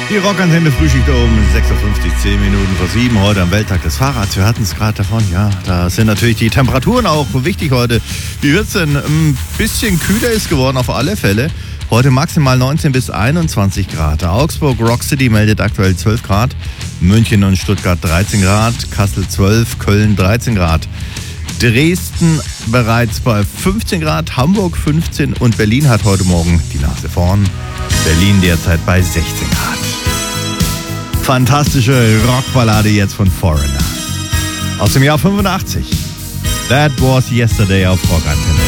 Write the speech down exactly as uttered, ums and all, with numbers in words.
Die Rockantenne Frühschicht um sechs Uhr fünfzig, zehn Minuten vor sieben, heute am Welttag des Fahrrads. Wir hatten es gerade davon, ja, da sind natürlich die Temperaturen auch wichtig heute. Wie wird's denn? Ein bisschen kühler ist geworden auf alle Fälle. Heute maximal neunzehn bis einundzwanzig Grad. Augsburg Rock City meldet aktuell zwölf Grad. München und Stuttgart dreizehn Grad. Kassel zwölf, Köln dreizehn Grad. Dresden bereits bei fünfzehn Grad, Hamburg fünfzehn und Berlin hat heute Morgen die Nase vorn. Berlin derzeit bei sechzehn Grad. Fantastische Rockballade jetzt von Foreigner. Aus dem Jahr fünfundachtzig. That was yesterday auf Rockantenne.